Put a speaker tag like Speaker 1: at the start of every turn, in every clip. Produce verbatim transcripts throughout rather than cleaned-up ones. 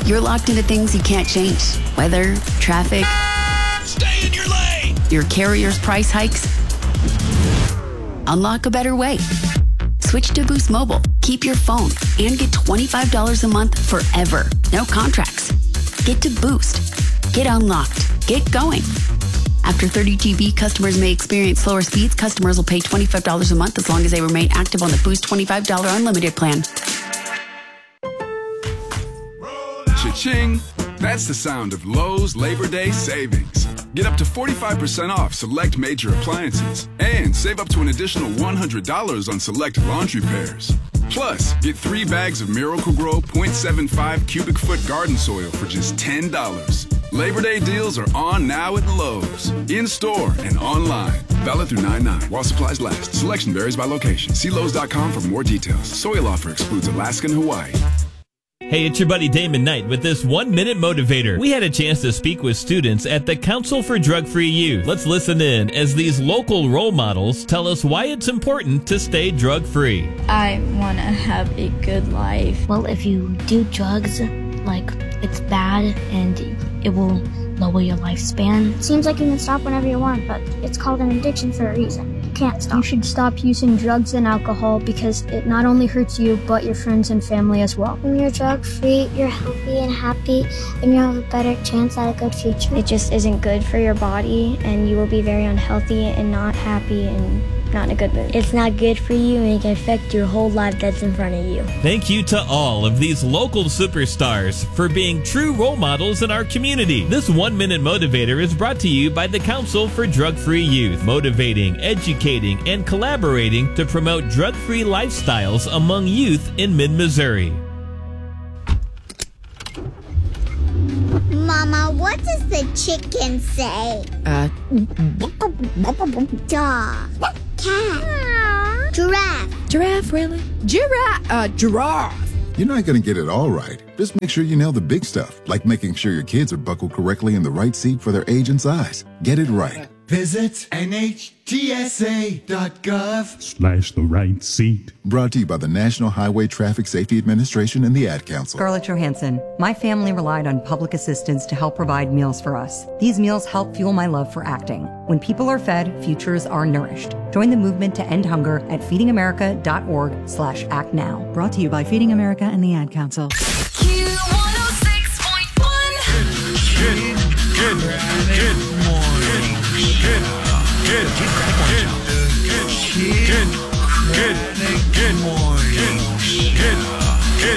Speaker 1: You're locked into things you can't change. Weather, traffic.
Speaker 2: Stay in your lane!
Speaker 1: Your carrier's price hikes. Unlock a better way. Switch to Boost Mobile. Keep your phone and get twenty-five dollars a month forever. No contracts. Get to Boost. Get unlocked. Get going. After thirty G B, customers may experience slower speeds. Customers will pay twenty-five dollars a month as long as they remain active on the Boost twenty-five dollars unlimited plan.
Speaker 3: Cha-ching! That's the sound of Lowe's Labor Day savings. Get up to forty-five percent off select major appliances and save up to an additional one hundred dollars on select laundry pairs. Plus, get three bags of Miracle-Gro point seven five cubic foot garden soil for just ten dollars. Labor Day deals are on now at Lowe's. In-store and online. Valid through nine nine while supplies last. Selection varies by location. See Lowe's dot com for more details. Soil offer excludes Alaska and Hawaii.
Speaker 4: Hey, it's your buddy Damon Knight with this one-minute motivator. We had a chance to speak with students at the Council for Drug-Free Youth. Let's listen in as these local role models tell us why it's important to stay drug-free.
Speaker 5: I want to have a good life.
Speaker 6: Well, if you do drugs, like, it's bad and it will lower your lifespan.
Speaker 7: It seems like you can stop whenever you want, but it's called an addiction for a reason. You can't stop.
Speaker 8: You should stop using drugs and alcohol because it not only hurts you, but your friends and family as well.
Speaker 7: When you're drug-free, you're healthy and happy, and you have a better chance at a good future.
Speaker 9: It just isn't good for your body, and you will be very unhealthy and not happy and not in a good mood.
Speaker 10: It's not good for you, and it can affect your whole life that's in front of you.
Speaker 4: Thank you to all of these local superstars for being true role models in our community. This one-minute motivator is brought to you by the Council for Drug-Free Youth, motivating, educating, and collaborating to promote drug-free lifestyles among youth in mid-Missouri.
Speaker 11: Mama, what does the chicken say?
Speaker 1: Uh,
Speaker 11: Dog. Cat. Giraffe.
Speaker 1: Giraffe, really?
Speaker 12: Giraffe. Uh, giraffe.
Speaker 13: You're not going to get it all right. Just make sure you nail the big stuff, like making sure your kids are buckled correctly in the right seat for their age and size. Get it right.
Speaker 14: Visit N H T S A dot gov
Speaker 15: slash the right seat.
Speaker 13: Brought to you by the National Highway Traffic Safety Administration and the Ad Council.
Speaker 16: Scarlett Johansson. My family relied on public assistance to help provide meals for us. These meals help fuel my love for acting. When people are fed, futures are nourished. Join the movement to end hunger at feeding america dot org slash act now. Brought to you by Feeding America and the Ad Council.
Speaker 2: Q one oh six point one. Good, good, good morning. Good, good, good, good, good, good, good morning. Good, good,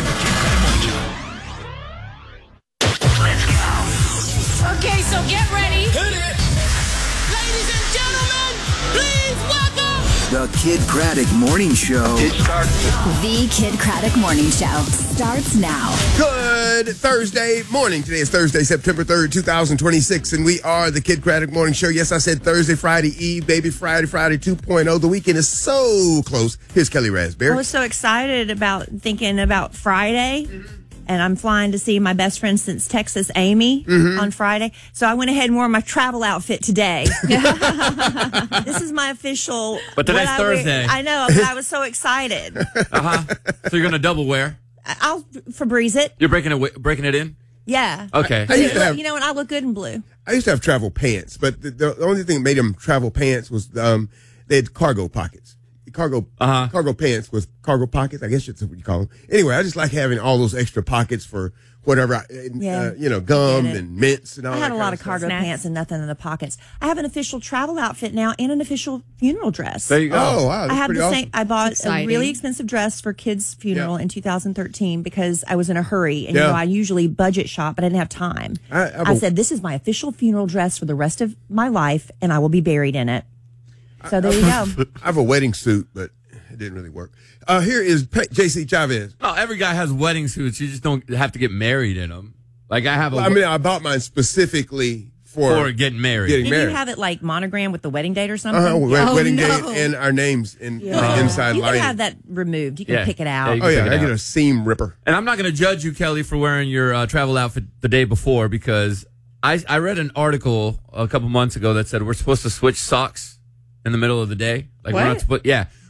Speaker 2: let's go.
Speaker 17: Okay, so get ready.
Speaker 2: Hit it.
Speaker 17: Ladies and gentlemen, please welcome
Speaker 18: the Kid Craddock Morning Show.
Speaker 19: It starts.
Speaker 20: The Kid Craddock Morning Show starts now.
Speaker 19: Good Thursday morning. Today is Thursday, September third, two thousand twenty-six, and we are the Kid Craddock Morning Show. Yes, I said Thursday, Friday Eve, baby, Friday, Friday two point oh. The weekend is so close. Here's Kelly Raspberry.
Speaker 17: I was so excited about thinking about Friday. Mm-hmm. And I'm flying to see my best friend since Texas, Amy, mm-hmm. on Friday. So I went ahead and wore my travel outfit today. This is my official.
Speaker 5: But today's
Speaker 17: I
Speaker 5: Thursday.
Speaker 17: Wear, I know, but I was so excited.
Speaker 5: Uh-huh. So you're going to double wear?
Speaker 17: I'll Febreze it.
Speaker 5: You're breaking it breaking it in?
Speaker 17: Yeah.
Speaker 5: Okay.
Speaker 19: I, I used to have,
Speaker 17: you know, and I look good in blue.
Speaker 19: I used to have travel pants, but the, the only thing that made them travel pants was um, they had cargo pockets. Cargo uh-huh. cargo pants with cargo pockets. I guess that's what you call them. Anyway, I just like having all those extra pockets for whatever, I, yeah. uh, you know, gum and mints and all that.
Speaker 17: I had
Speaker 19: that
Speaker 17: a lot
Speaker 19: of
Speaker 17: of cargo
Speaker 19: stuff.
Speaker 17: pants and nothing in the pockets. I have an official travel outfit now and an official funeral dress.
Speaker 5: There you go.
Speaker 19: Oh, wow. That's
Speaker 17: I have
Speaker 19: pretty
Speaker 17: the
Speaker 19: awesome.
Speaker 17: same. I bought a really expensive dress for kids' funeral yeah. in two thousand thirteen because I was in a hurry. And, yeah. you know, I usually budget shop, but I didn't have time. I, I, I said, this is my official funeral dress for the rest of my life, and I will be buried in it. So there you go.
Speaker 19: I have a wedding suit, but it didn't really work. Uh, here is J C Chavez.
Speaker 5: No, every guy has wedding suits. You just don't have to get married in them. Like I have a.
Speaker 19: Well, I mean, I bought mine specifically for,
Speaker 5: for getting married.
Speaker 19: Getting
Speaker 17: Did
Speaker 19: married.
Speaker 17: you have it like monogram with the wedding date or something?
Speaker 19: Uh-huh,
Speaker 17: oh,
Speaker 19: wedding
Speaker 17: no.
Speaker 19: date and our names in
Speaker 17: yeah.
Speaker 19: the inside
Speaker 17: you
Speaker 19: lining.
Speaker 17: You can have that removed. You can
Speaker 5: yeah.
Speaker 17: pick it out.
Speaker 5: Yeah,
Speaker 19: oh, yeah. I
Speaker 5: out.
Speaker 19: get a seam ripper.
Speaker 5: And I'm not going to judge you, Kelly, for wearing your uh, travel outfit the day before because I, I read an article a couple months ago that said we're supposed to switch socks in the middle of the day. Like
Speaker 17: what?
Speaker 5: We're not supposed, yeah.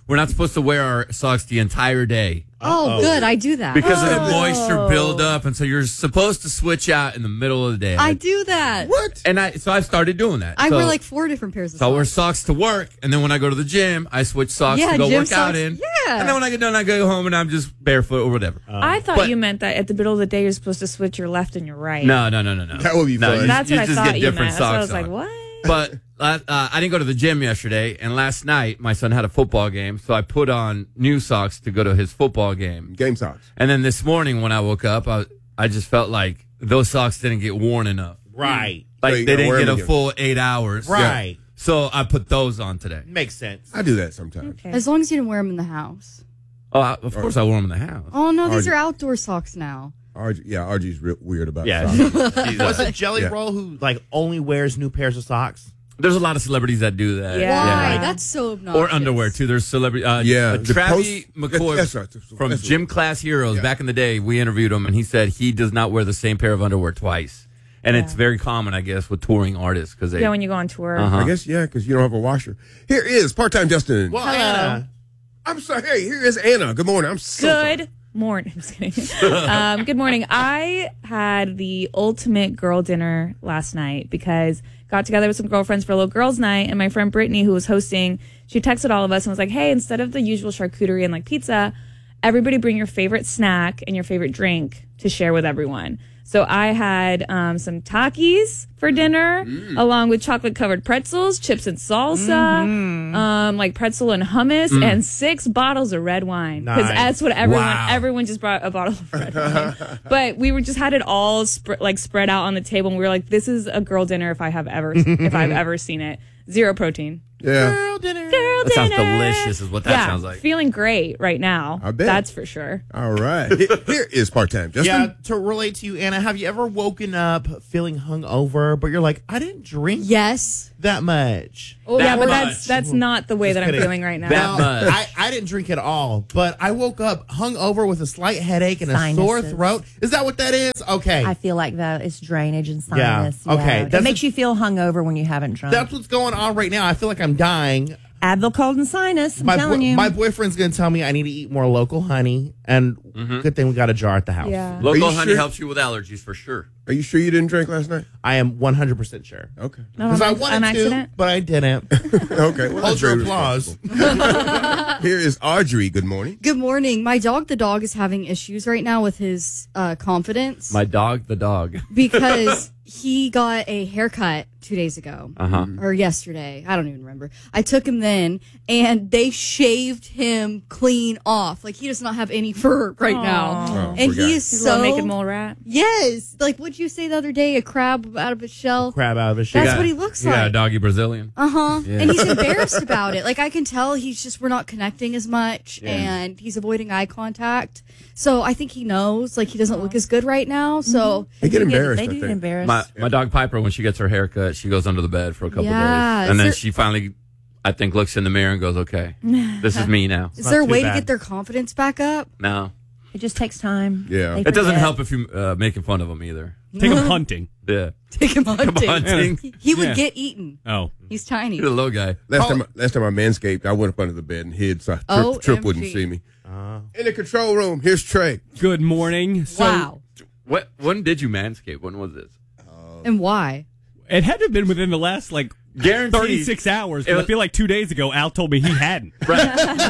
Speaker 5: we're not supposed to wear our socks the entire day.
Speaker 21: Oh, Uh-oh. good. I do that.
Speaker 5: Because
Speaker 21: oh.
Speaker 5: of the moisture buildup, and so you're supposed to switch out in the middle of the day.
Speaker 21: I do that.
Speaker 19: What?
Speaker 5: And I so I started doing that.
Speaker 21: I
Speaker 5: so,
Speaker 21: wear like four different pairs of
Speaker 5: so
Speaker 21: socks.
Speaker 5: I wear socks to work, and then when I go to the gym, I switch socks
Speaker 21: yeah,
Speaker 5: to go
Speaker 21: gym
Speaker 5: work
Speaker 21: socks.
Speaker 5: out in.
Speaker 21: Yeah.
Speaker 5: And then when I get done, I go home and I'm just barefoot or whatever.
Speaker 22: Uh, I thought but, you meant that at the middle of the day you're supposed to switch your left and your right.
Speaker 5: No, no, no, no, no.
Speaker 19: That would be
Speaker 5: no,
Speaker 19: fun.
Speaker 5: You,
Speaker 22: That's
Speaker 5: you
Speaker 22: what I
Speaker 5: just
Speaker 22: thought
Speaker 5: get
Speaker 22: you
Speaker 5: different
Speaker 22: meant. That's
Speaker 5: socks
Speaker 22: what I was
Speaker 5: on.
Speaker 22: like, what?
Speaker 5: But uh, I didn't go to the gym yesterday, and last night my son had a football game, so I put on new socks to go to his football game.
Speaker 19: Game socks.
Speaker 5: And then this morning when I woke up, I, I just felt like those socks didn't get worn enough.
Speaker 23: Right.
Speaker 5: Like
Speaker 23: so
Speaker 5: they didn't get a
Speaker 23: again.
Speaker 5: full eight hours.
Speaker 23: Right.
Speaker 5: Yeah. So I put those on today.
Speaker 23: Makes sense.
Speaker 19: I do that sometimes.
Speaker 21: Okay. As long as you didn't wear them in the house.
Speaker 5: Oh, I, of course I wore them in the house.
Speaker 21: Oh, no, these
Speaker 19: R G.
Speaker 21: are outdoor socks now.
Speaker 19: R G, yeah, R G's real weird about
Speaker 23: yeah.
Speaker 19: socks.
Speaker 23: Was it Jelly
Speaker 19: Yeah.
Speaker 23: Roll who like only wears new pairs of socks?
Speaker 5: There's a lot of celebrities that do that.
Speaker 21: Yeah. Why?
Speaker 5: Yeah.
Speaker 21: That's so obnoxious.
Speaker 5: Or underwear, too. There's celebrity. Uh,
Speaker 19: Yeah,
Speaker 5: uh,
Speaker 19: the
Speaker 5: Travis
Speaker 19: post-
Speaker 5: McCoy
Speaker 19: that's right.
Speaker 5: from
Speaker 19: That's
Speaker 5: Gym
Speaker 19: right.
Speaker 5: Class Heroes.
Speaker 19: Yeah.
Speaker 5: Back in the day, we interviewed him, and he said he does not wear the same pair of underwear twice. And
Speaker 22: Yeah.
Speaker 5: it's very common, I guess, with touring artists. Cause they,
Speaker 22: Yeah, when you go on tour.
Speaker 5: Uh-huh.
Speaker 19: I guess, yeah, because you don't have a washer. Here is part-time Justin.
Speaker 23: Well,
Speaker 22: Hello.
Speaker 23: Anna.
Speaker 19: I'm sorry. Hey, here is Anna. Good morning. I'm so
Speaker 22: Good
Speaker 19: sorry.
Speaker 22: morning. I'm just kidding. um, good morning. I had the ultimate girl dinner last night because got together with some girlfriends for a little girls' night, and my friend Brittany, who was hosting, she texted all of us and was like, hey, instead of the usual charcuterie and like pizza, everybody bring your favorite snack and your favorite drink to share with everyone. So I had um, some Takis for dinner,
Speaker 5: Mm.
Speaker 22: along with chocolate-covered pretzels, chips and salsa,
Speaker 21: Mm-hmm.
Speaker 22: um, like pretzel and hummus,
Speaker 5: Mm.
Speaker 22: and six bottles of red wine. Because
Speaker 23: Nice.
Speaker 22: that's what everyone
Speaker 5: Wow.
Speaker 22: everyone just brought a bottle of red wine. But we were just had it all sp- like spread out on the table, and we were like, "This is a girl dinner if I have ever if I've ever seen it. Zero protein."
Speaker 19: Yeah.
Speaker 23: Girl dinner.
Speaker 22: Girl
Speaker 5: That sounds
Speaker 22: dinner.
Speaker 5: delicious is what that
Speaker 22: yeah,
Speaker 5: sounds like.
Speaker 22: Feeling great right now.
Speaker 19: I bet.
Speaker 22: That's for sure.
Speaker 19: All right. Here is part-time Justin.
Speaker 23: Yeah, to relate to you, Anna, have you ever woken up feeling hungover, but you're like, I didn't drink
Speaker 21: Yes.
Speaker 23: that much?
Speaker 21: Oh,
Speaker 5: That
Speaker 22: yeah, but
Speaker 5: much.
Speaker 22: that's that's not the way
Speaker 23: Just
Speaker 22: that I'm
Speaker 23: kidding.
Speaker 22: feeling right now.
Speaker 5: That much.
Speaker 23: I, I didn't drink at all, but I woke up hungover with a slight headache and a
Speaker 17: Sinuses.
Speaker 23: sore throat. Is that what that is? Okay.
Speaker 17: I feel like that it's drainage and
Speaker 23: Yeah,
Speaker 17: sinus.
Speaker 23: okay,
Speaker 17: It
Speaker 23: that's
Speaker 17: makes
Speaker 23: a-
Speaker 17: you feel hungover when you haven't drunk.
Speaker 23: That's what's going on right now. I feel like I'm dying.
Speaker 17: Advil, cold, and sinus. I'm
Speaker 23: My
Speaker 17: telling
Speaker 23: bo-
Speaker 17: you.
Speaker 23: my boyfriend's going to tell me I need to eat more local honey, and good thing we got a jar at the house.
Speaker 22: Yeah.
Speaker 5: Local
Speaker 19: you
Speaker 5: honey
Speaker 19: sure?
Speaker 5: helps you with allergies for sure.
Speaker 19: Are you sure you didn't drink last night?
Speaker 23: I am one hundred percent sure.
Speaker 19: Okay.
Speaker 22: Not
Speaker 23: Because
Speaker 22: on
Speaker 23: I
Speaker 22: ac-
Speaker 23: wanted
Speaker 22: on
Speaker 23: to,
Speaker 22: accident.
Speaker 23: but I didn't.
Speaker 19: Okay. Well,
Speaker 23: Hold
Speaker 19: that's
Speaker 23: your
Speaker 19: very
Speaker 23: applause.
Speaker 19: responsible. Here is Audrey. Good morning.
Speaker 21: Good morning. My dog, the dog, is having issues right now with his uh, confidence
Speaker 5: My dog, the dog.
Speaker 21: because he got a haircut two days ago
Speaker 5: Uh-huh.
Speaker 21: or yesterday. I don't even remember. I took him then, and they shaved him clean off. Like, he does not have any fur right now.
Speaker 19: Oh,
Speaker 21: And
Speaker 19: poor guy.
Speaker 21: he is
Speaker 22: He's a little
Speaker 21: so
Speaker 22: naked mole rat.
Speaker 21: Yes. Like, what'd you say the other day? A crab out of a shell?
Speaker 23: Crab out of his shit.
Speaker 21: That's what he looks
Speaker 5: You got a
Speaker 21: like.
Speaker 5: doggy Brazilian.
Speaker 21: Uh huh.
Speaker 5: Yeah.
Speaker 21: And he's embarrassed about it. Like, I can tell he's just, we're not connecting as much,
Speaker 5: Yeah.
Speaker 21: and he's avoiding eye contact. So I think he knows, like, he doesn't look as good right now. So
Speaker 19: They get embarrassed,
Speaker 17: They
Speaker 19: I
Speaker 17: do get
Speaker 19: think.
Speaker 17: embarrassed.
Speaker 5: My my dog Piper, when she gets her haircut, she goes under the bed for a couple
Speaker 21: Yeah.
Speaker 5: days, and
Speaker 21: Is
Speaker 5: then
Speaker 21: there-
Speaker 5: she finally, I think, looks in the mirror and goes, "Okay, this is me now."
Speaker 21: is
Speaker 23: not
Speaker 21: there a
Speaker 23: too
Speaker 21: way to
Speaker 23: bad.
Speaker 21: get their confidence back up?
Speaker 5: No,
Speaker 17: it just takes time.
Speaker 19: Yeah.
Speaker 17: They
Speaker 5: it doesn't
Speaker 17: forget.
Speaker 5: help if you uh, making fun of them either.
Speaker 4: Take him hunting.
Speaker 5: Yeah,
Speaker 21: Take him hunting.
Speaker 5: hunting.
Speaker 21: He, he would
Speaker 4: Yeah.
Speaker 21: get eaten.
Speaker 4: Oh.
Speaker 21: He's tiny.
Speaker 5: He's a low guy.
Speaker 19: Last time, last time I manscaped, I went up under the bed and hid so Trip,
Speaker 21: O
Speaker 19: Trip
Speaker 21: M G.
Speaker 19: wouldn't see me. In the control room, here's Trey.
Speaker 4: Good morning. So
Speaker 21: Wow.
Speaker 5: What? When did you manscape? When was this?
Speaker 21: And why?
Speaker 4: it had to have been within the last like
Speaker 5: Guaranteed.
Speaker 4: thirty-six hours.
Speaker 5: It
Speaker 4: But
Speaker 5: was-
Speaker 4: I feel like two days ago, Al told me he hadn't.
Speaker 5: Right.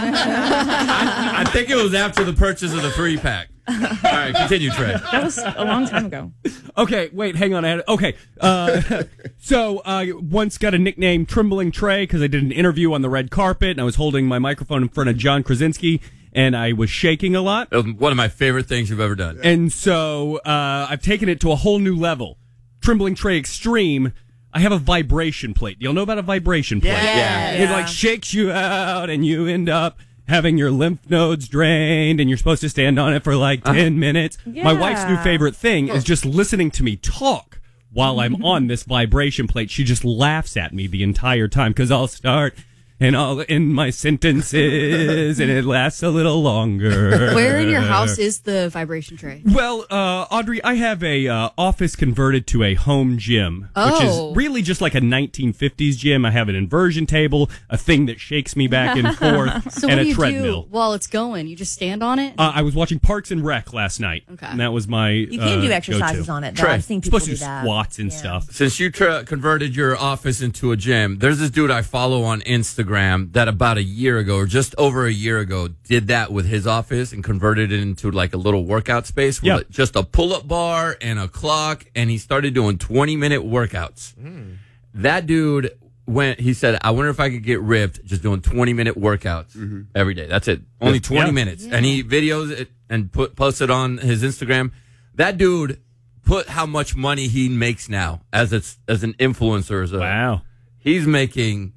Speaker 5: I, I think it was after the purchase of the three pack. All right, continue, Trey.
Speaker 22: That was a long time ago.
Speaker 4: Okay, wait, hang on. I had- Okay, uh, so I uh, once got a nickname Trembling Trey because I did an interview on the red carpet and I was holding my microphone in front of John Krasinski and I was shaking a lot.
Speaker 5: It was one of my favorite things you've ever done.
Speaker 4: And so uh, I've taken it to a whole new level. Trembling Trey Extreme. I have a vibration plate. You'll know about a vibration plate.
Speaker 5: Yeah.
Speaker 4: It like shakes you out and you end up having your lymph nodes drained and you're supposed to stand on it for like ten minutes.
Speaker 22: Yeah.
Speaker 4: My wife's new favorite thing is just listening to me talk while I'm on this vibration plate. She just laughs at me the entire time because I'll start,
Speaker 3: and all in my sentences, and it lasts a little longer.
Speaker 21: Where in your house is the vibration tray?
Speaker 3: Well, uh, Audrey, I have a uh, office converted to a home gym,
Speaker 21: Oh.
Speaker 3: which is really just like a nineteen fifties gym. I have an inversion table, a thing that shakes me back and forth,
Speaker 21: So
Speaker 3: and
Speaker 21: what
Speaker 3: a
Speaker 21: do you
Speaker 3: treadmill.
Speaker 21: do while it's going? You just stand on it?
Speaker 3: Uh, I was watching Parks and Rec last night.
Speaker 21: Okay.
Speaker 3: And that was my
Speaker 17: You can
Speaker 3: uh,
Speaker 17: do exercises
Speaker 3: go-to.
Speaker 17: on it, though. I've seen people
Speaker 3: supposed to
Speaker 17: do that.
Speaker 3: squats and stuff.
Speaker 5: Since you tra- converted your office into a gym, there's this dude I follow on Instagram that about a year ago, or just over a year ago, did that with his office and converted it into like a little workout space with
Speaker 3: Yeah.
Speaker 5: a- just a pull-up bar and a clock, and he started doing twenty-minute workouts. That dude went, he said, I wonder if I could get ripped just doing twenty-minute workouts every day. That's it. Only twenty
Speaker 3: Yeah.
Speaker 5: minutes. And he videos it and put posts it on his Instagram. That dude put how much money he makes now as a, as an influencer. As a,
Speaker 3: Wow.
Speaker 5: He's making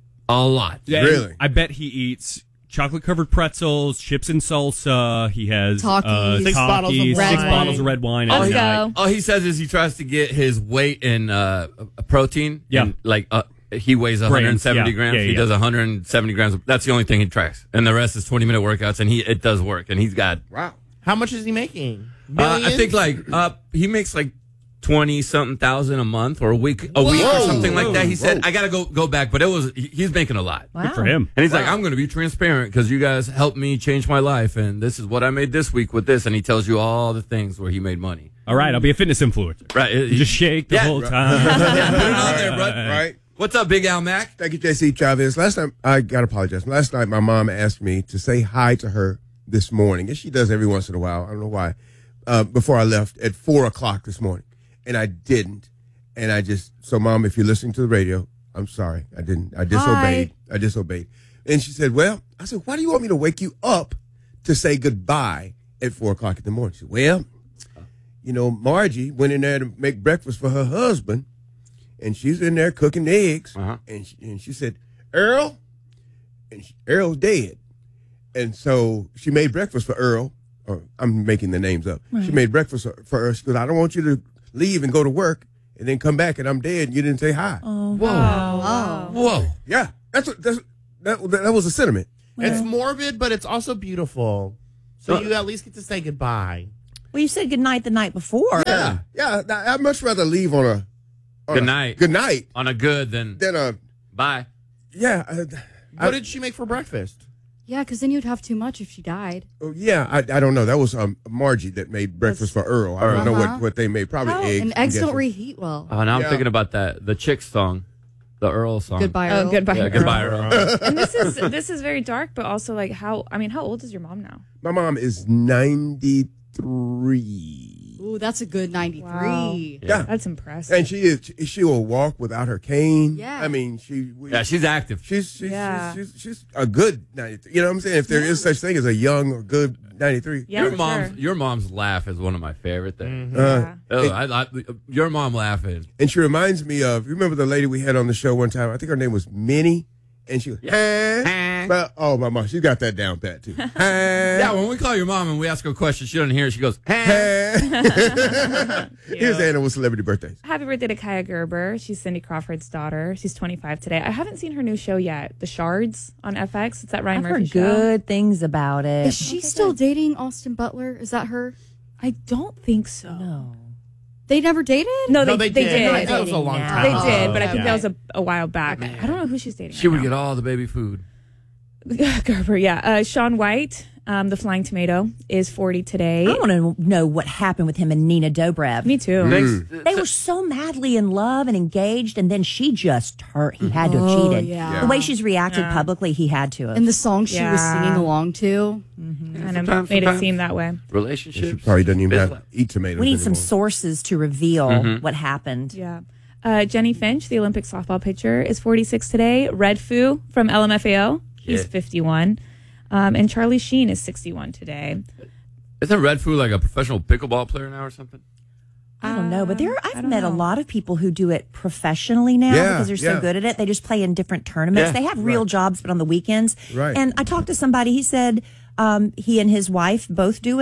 Speaker 5: a lot.
Speaker 3: Yeah, and I bet he eats chocolate covered pretzels, chips and salsa. He has uh,
Speaker 5: Talkies. Six
Speaker 3: Talkies,
Speaker 5: bottles of
Speaker 3: six
Speaker 5: red
Speaker 3: bottles
Speaker 5: wine.
Speaker 3: of red wine.
Speaker 5: All
Speaker 3: every
Speaker 5: he,
Speaker 3: night.
Speaker 5: all he says is he tries to get his weight in uh, uh, protein.
Speaker 3: Yeah.
Speaker 5: And, like uh, he weighs
Speaker 3: Grams,
Speaker 5: one hundred seventy
Speaker 3: yeah.
Speaker 5: grams.
Speaker 3: Yeah,
Speaker 5: he
Speaker 3: yeah.
Speaker 5: does one hundred seventy grams. That's the only thing he tracks, and the rest is twenty minute workouts. And he it does work. And he's got
Speaker 23: Wow. How much is he making?
Speaker 5: uh, I
Speaker 23: Millions?
Speaker 5: think like uh, he makes like twenty something thousand a month or a week, a week or
Speaker 23: Whoa.
Speaker 5: something like that. He said,
Speaker 23: Whoa.
Speaker 5: "I got to go go back," but it was he- he's making a lot.
Speaker 23: Wow. Good for him.
Speaker 5: And he's like,
Speaker 23: Wow.
Speaker 5: "I'm going to be transparent because you guys helped me change my life, and this is what I made this week with this." And he tells you all the things where he made money.
Speaker 3: All right, I'll be a fitness influencer.
Speaker 5: Right,
Speaker 3: You just shake the
Speaker 5: Yeah.
Speaker 3: whole
Speaker 5: Right.
Speaker 3: time.
Speaker 5: Yeah, put it on there, bro.
Speaker 19: Right.
Speaker 5: What's up, Big Al Mac?
Speaker 19: Thank you, J C Chavez. Last time, I got to apologize. Last night, my mom asked me to say hi to her this morning, and she does every once in a while. I don't know why. Uh, before I left at four o'clock this morning, and I didn't. And I just, so Mom, if you're listening to the radio, I'm sorry. I didn't. I disobeyed.
Speaker 21: Hi.
Speaker 19: I disobeyed. And she said, well, I said, why do you want me to wake you up to say goodbye at four o'clock in the morning? She said, well, you know, Margie went in there to make breakfast for her husband, and she's in there cooking the eggs.
Speaker 5: Uh-huh.
Speaker 19: And, she, and she said, Earl, and she, Earl's dead. And so she made breakfast for Earl. Or I'm making the names up.
Speaker 21: Right.
Speaker 19: She made breakfast for her. She goes, I don't want you to leave and go to work and then come back and I'm dead and you didn't say hi.
Speaker 21: Oh,
Speaker 5: Whoa.
Speaker 21: wow.
Speaker 5: Whoa.
Speaker 19: Yeah, that's what that's, that, that was a sentiment.
Speaker 23: It's morbid, but it's also beautiful. So
Speaker 19: Uh,
Speaker 23: you at least get to say goodbye.
Speaker 17: Well, you said goodnight the night before.
Speaker 19: Yeah, yeah. I- I'd much rather leave on a on
Speaker 5: Good
Speaker 19: a-
Speaker 5: night.
Speaker 19: Good night
Speaker 5: On a good than
Speaker 19: than a
Speaker 5: bye.
Speaker 19: yeah. I,
Speaker 23: What did she make for breakfast?
Speaker 21: Yeah, because then you'd have too much if she died.
Speaker 19: oh, yeah, I, I don't know. That was um, Margie that made breakfast for Earl. I don't know
Speaker 21: Uh-huh.
Speaker 19: what, what they made. Probably
Speaker 21: How?
Speaker 19: eggs.
Speaker 21: And
Speaker 19: I'm
Speaker 21: eggs don't
Speaker 19: guessing.
Speaker 21: reheat well.
Speaker 5: Oh, now I'm
Speaker 19: Yeah.
Speaker 5: thinking about that the Chicks song, the Earl song.
Speaker 21: Goodbye,
Speaker 22: Oh,
Speaker 21: Earl.
Speaker 22: goodbye.
Speaker 5: Yeah,
Speaker 22: Earl.
Speaker 5: goodbye, Earl.
Speaker 22: And this is this is very dark, but also like how I mean, how old is your mom now?
Speaker 19: My mom is ninety-three.
Speaker 21: Ooh, that's a good ninety-three.
Speaker 19: Yeah.
Speaker 22: That's impressive.
Speaker 19: And she is. She will walk without her cane.
Speaker 21: Yeah.
Speaker 19: I mean, she. We,
Speaker 5: Yeah, she's active.
Speaker 19: she's she's,
Speaker 22: Yeah.
Speaker 19: she's she's she's a good ninety-three. You know what I'm saying? If there is such thing as a young or good ninety-three.
Speaker 22: Yeah,
Speaker 5: your
Speaker 22: for
Speaker 5: mom's
Speaker 22: sure.
Speaker 5: your mom's laugh is one of my favorite things.
Speaker 19: Uh,
Speaker 5: Oh, I, I, your mom laughing.
Speaker 19: and she reminds me of. You remember the lady we had on the show one time? I think her name was Minnie. And she was,
Speaker 5: Yeah.
Speaker 19: But, oh, my mom, she got that down pat too.
Speaker 5: Yeah, when we call your mom and we ask her a question, she doesn't hear it. She goes,
Speaker 19: Here's Anna celebrity birthdays.
Speaker 22: Happy birthday to Kaya Gerber. She's Cindy Crawford's daughter. She's twenty-five today. I haven't seen her new show yet, The Shards on F X. It's that Ryan
Speaker 17: I've
Speaker 22: Murphy
Speaker 17: heard
Speaker 22: show.
Speaker 17: good things about it.
Speaker 21: Is she still dating Austin Butler? Is that her?
Speaker 22: I don't think so.
Speaker 17: No.
Speaker 21: They never dated?
Speaker 22: No, they,
Speaker 23: No, they
Speaker 22: they
Speaker 23: did.
Speaker 22: did.
Speaker 23: No, that was a long time
Speaker 22: They
Speaker 23: ago.
Speaker 22: did, but I
Speaker 21: Oh,
Speaker 22: think
Speaker 21: okay.
Speaker 22: that was a, a while back. I don't know who she's dating.
Speaker 5: she
Speaker 22: right
Speaker 5: would
Speaker 22: now.
Speaker 5: get all the baby food.
Speaker 22: Gerber, yeah. Uh, Sean White, um, the Flying Tomato, is forty today.
Speaker 17: I want to know what happened with him and Nina Dobrev.
Speaker 22: Me too.
Speaker 5: Next-
Speaker 17: They were so madly in love and engaged, and then she just hurt. He had to have
Speaker 21: Oh,
Speaker 17: cheated.
Speaker 21: yeah.
Speaker 17: The way she's reacted
Speaker 22: Yeah.
Speaker 17: publicly, he had to have.
Speaker 21: And the song she was
Speaker 22: Yeah.
Speaker 21: singing along to?
Speaker 22: Kind of
Speaker 5: Sometimes-
Speaker 22: made it
Speaker 5: sometimes.
Speaker 22: seem that way.
Speaker 19: She
Speaker 5: Relationships.
Speaker 19: probably doesn't even have
Speaker 5: Business.
Speaker 19: to eat tomatoes.
Speaker 17: we need some
Speaker 19: anymore.
Speaker 17: sources to reveal
Speaker 5: Mm-hmm.
Speaker 17: what happened.
Speaker 22: Yeah. Uh, Jenny Finch, the Olympic softball pitcher, is forty-six today. Red Foo from L M F A O, he's
Speaker 5: Yeah.
Speaker 22: fifty-one. Um, and Charlie Sheen is sixty-one today.
Speaker 5: Isn't Red Foo like a professional pickleball player now or something?
Speaker 17: I don't know, but there
Speaker 22: I
Speaker 17: I've
Speaker 22: don't
Speaker 17: met a
Speaker 22: know.
Speaker 17: lot of people who do it professionally now
Speaker 19: Yeah,
Speaker 17: because they're
Speaker 19: yeah.
Speaker 17: so good at it. They just play in different tournaments.
Speaker 5: Yeah,
Speaker 17: they have real
Speaker 19: right.
Speaker 17: jobs, but on the weekends.
Speaker 19: Right.
Speaker 17: And I talked to somebody. He said um, he and his wife both do it,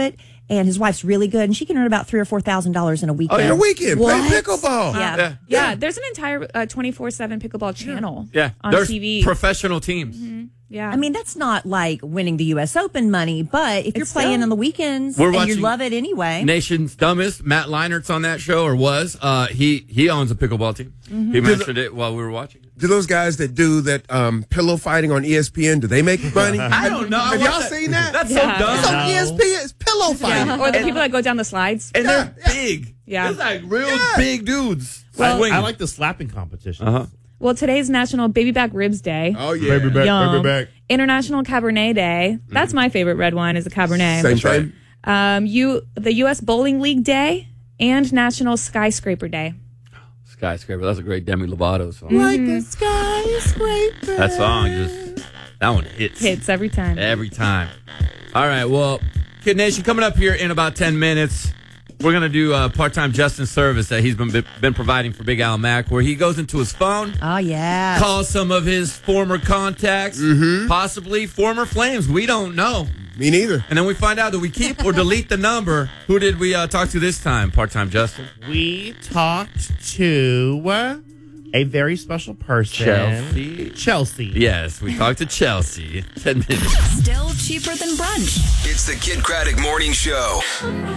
Speaker 17: And his wife's really good, and she can earn about three or four thousand dollars in a weekend.
Speaker 19: Oh, in a weekend,
Speaker 17: What?
Speaker 19: play pickleball.
Speaker 17: Yeah.
Speaker 5: Yeah.
Speaker 22: Yeah, there's an entire uh, twenty-four seven pickleball channel
Speaker 5: Yeah,
Speaker 22: on
Speaker 5: there's
Speaker 22: T V.
Speaker 5: professional teams.
Speaker 22: Yeah.
Speaker 17: I mean, that's not like winning the U S Open money, but if you're
Speaker 22: It's
Speaker 17: playing
Speaker 22: still-
Speaker 17: on the weekends
Speaker 5: We're
Speaker 17: and you
Speaker 5: watching
Speaker 17: love it anyway.
Speaker 5: Nation's Dumbest, Matt Leinert's on that show, or was. Uh, he he owns a pickleball team.
Speaker 17: Mm-hmm.
Speaker 5: He mentioned it while we were watching.
Speaker 19: Do those guys that do that um, pillow fighting on E S P N, do they make money?
Speaker 5: I don't know. I
Speaker 19: Have
Speaker 5: watched
Speaker 19: y'all
Speaker 5: that.
Speaker 19: seen that?
Speaker 5: That's
Speaker 22: Yeah.
Speaker 5: so dumb.
Speaker 19: It's on E S P N. It's pillow fighting.
Speaker 22: Yeah. Or the people that go down the slides.
Speaker 5: And they're big.
Speaker 22: Yeah.
Speaker 5: It's like real big dudes.
Speaker 23: Well,
Speaker 5: Swinging.
Speaker 23: I like the slapping competition.
Speaker 5: Uh-huh.
Speaker 22: Well, today's National Baby Back Ribs Day.
Speaker 19: Oh, yeah.
Speaker 23: Baby back,
Speaker 22: Yum.
Speaker 23: baby back.
Speaker 22: International Cabernet Day. That's my favorite red wine is a Cabernet.
Speaker 19: Same thing.
Speaker 22: Um, you the U S Bowling League Day and National Skyscraper Day.
Speaker 5: Skyscraper. That's a great Demi Lovato song.
Speaker 23: Like a skyscraper.
Speaker 5: That song just, that one hits.
Speaker 22: Hits every time.
Speaker 5: Every time. All right, well, Kid Nation, coming up here in about ten minutes, we're going to do a part-time Justin service that he's been been providing for Big Al Mac, where he goes into his phone,
Speaker 17: Oh, yeah.
Speaker 5: calls some of his former contacts, possibly former flames. We don't know.
Speaker 19: Me neither.
Speaker 5: And then we find out, do we keep or delete the number? Who did we uh, talk to this time, part-time Justin?
Speaker 23: We talked to uh, a very special person.
Speaker 5: Chelsea.
Speaker 23: Chelsea.
Speaker 5: Yes, we talked to Chelsea. ten minutes.
Speaker 20: Still cheaper than brunch.
Speaker 18: It's the Kid Craddock Morning Show.